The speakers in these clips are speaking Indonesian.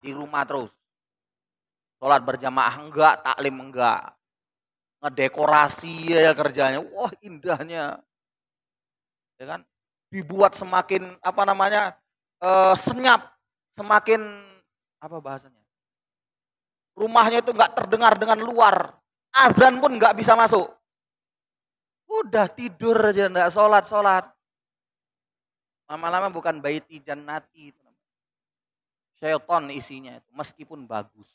di rumah terus. Sholat berjamaah enggak, taklim enggak. Ngedekorasi ya kerjanya. Wah, indahnya. Ya kan? Dibuat semakin senyap, semakin apa bahasanya? Rumahnya itu enggak terdengar dengan luar. Azan pun enggak bisa masuk. Udah tidur aja enggak sholat. Lama-lama bukan baiti jannati itu. Syaitan isinya itu, meskipun bagus.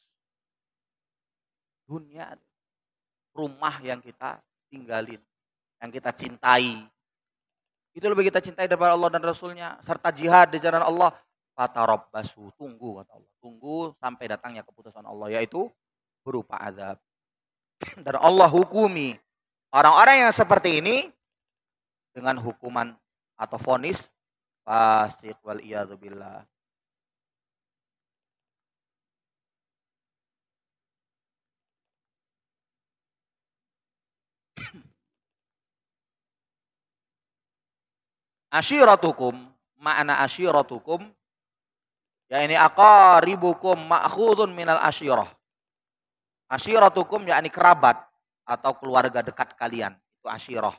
Dunia, rumah yang kita tinggalin, yang kita cintai. Itu lebih kita cintai daripada Allah dan Rasulnya. Serta jihad di jalan Allah. Fatarabbasu, tunggu kata Allah. Tunggu sampai datangnya keputusan Allah, yaitu berupa azab. Dan Allah hukumi orang-orang yang seperti ini dengan hukuman atau vonis fasik wal iyadzubillah. Ashiratukum, makna ashiratukum, ya ini aqaribukum ma'khudun minal ashirah. Ashiratukum yakni kerabat atau keluarga dekat kalian, itu ashirah.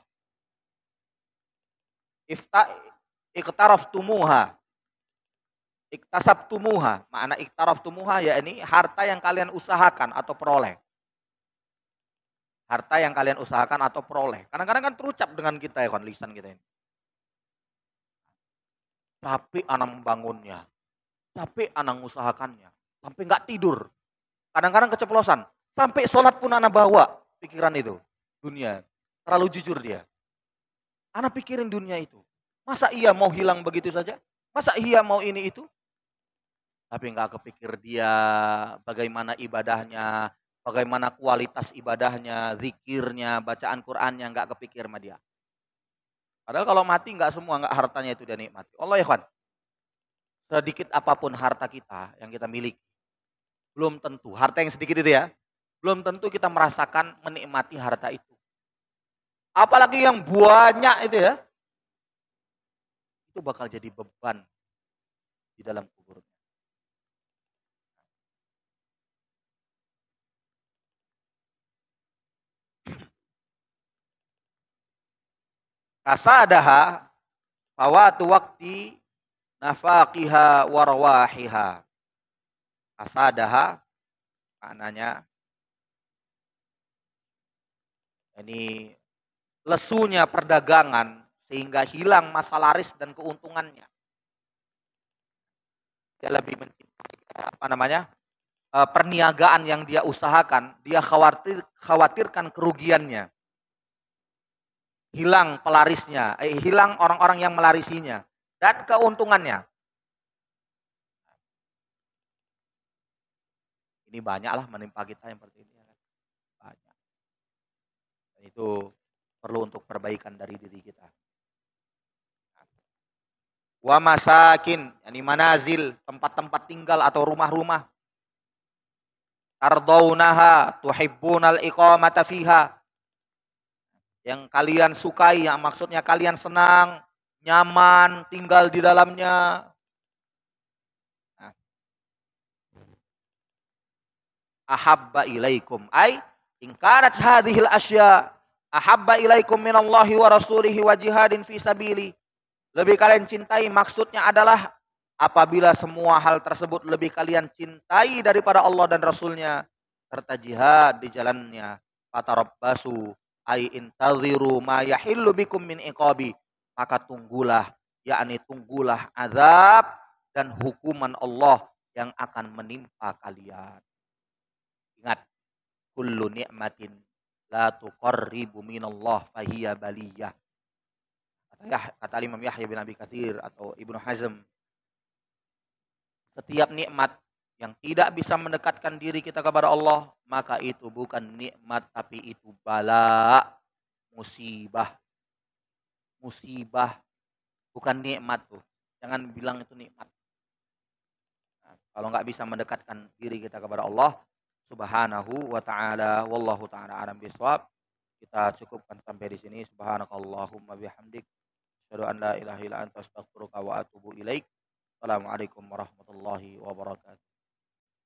Iktaraftumuha, iktasabtumuha, makna iktaraftumuha yakni harta yang kalian usahakan atau peroleh. Harta yang kalian usahakan atau peroleh. Kadang-kadang kan terucap dengan kita ya kan, lisan kita ini. Capek anak membangunnya, capek anak mengusahakannya, sampai nggak tidur. Kadang-kadang keceplosan, sampai sholat pun anak bawa pikiran itu, dunia. Terlalu jujur dia. Anak pikirin dunia itu. Masa iya mau hilang begitu saja? Masa iya mau ini itu? Tapi nggak kepikir dia bagaimana ibadahnya, bagaimana kualitas ibadahnya, zikirnya, bacaan Qur'annya, nggak kepikir sama dia. Padahal kalau mati nggak semua, nggak hartanya itu dia nikmati. Allah ya kan, sedikit apapun harta kita yang kita miliki, belum tentu, harta yang sedikit itu ya, belum tentu kita merasakan menikmati harta itu. Apalagi yang banyak itu ya, itu bakal jadi beban di dalam kuburnya. Kasadaha fawatu wakti nafaqiha warwahiha. Kasadaha maknanya ini lesunya perdagangan sehingga hilang masa laris dan keuntungannya. Dia lebih mencintai perniagaan yang dia usahakan, dia khawatirkan kerugiannya. Hilang pelarisnya, hilang orang-orang yang melarisinya, dan keuntungannya. Ini banyaklah menimpa kita yang seperti ini. Banyak. Dan itu perlu untuk perbaikan dari diri kita. Wa masakin, yani manazil, tempat-tempat tinggal atau rumah-rumah. Tardaunaha tuhibbunal iqamata fiha. Yang kalian sukai, yang maksudnya kalian senang, nyaman, tinggal di dalamnya. Nah. Ahabba ilaikum, ay ingkarat hadhil asya, ahabba ilaikum minallahi wa rasulihi wa jihadin fi sabili. Lebih kalian cintai, maksudnya adalah apabila semua hal tersebut lebih kalian cintai daripada Allah dan Rasulnya, serta jihad di jalannya. Fatarabbasu, ai intaziru ma yahillu bikum min iqabi, maka tunggulah, yakni tunggulah azab dan hukuman Allah yang akan menimpa kalian. Ingat, kullu ni'matin la tuqarribu minallah fahiya baliyah. Kata Imam Yahya bin Abi Katsir atau Ibnu Hazm, setiap nikmat yang tidak bisa mendekatkan diri kita kepada Allah, maka itu bukan nikmat, tapi itu bala, musibah. Musibah, bukan nikmat tuh. Jangan bilang itu nikmat. Nah, kalau nggak bisa mendekatkan diri kita kepada Allah Subhanahu wa ta'ala, wallahu ta'ala alam bisawab. Kita cukupkan sampai di sini. Subhanakallahumma bihamdik, asyhadu an la ilaha illa anta astaghfiruka wa atubu ilaik. Assalamualaikum warahmatullahi wabarakatuh.